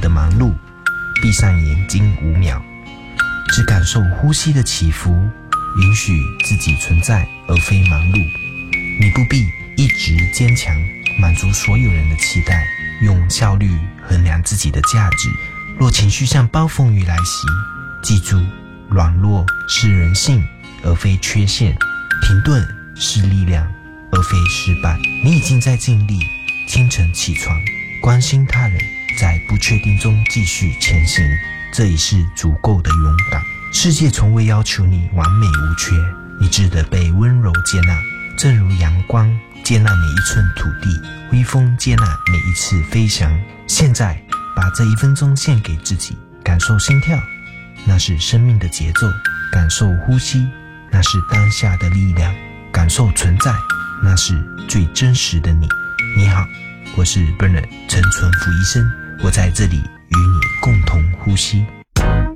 的忙碌，闭上眼睛5秒，只感受呼吸的起伏，允许自己存在而非忙碌。你不必一直坚强，满足所有人的期待，用效率衡量自己的价值。若情绪像暴风雨来袭，记住，软弱是人性而非缺陷，停顿是力量而非失败。你已经在尽力，清晨起床，关心他人，在不确定中继续前行，这已是足够的勇敢。世界从未要求你完美无缺，你值得被温柔接纳，正如阳光接纳每一寸土地，微风接纳每一次飞翔。现在把这1分钟献给自己，感受心跳，那是生命的节奏；感受呼吸，那是当下的力量；感受存在，那是最真实的你。你好，我是 Bernard 陈纯福医生，我在这里与你共同呼吸。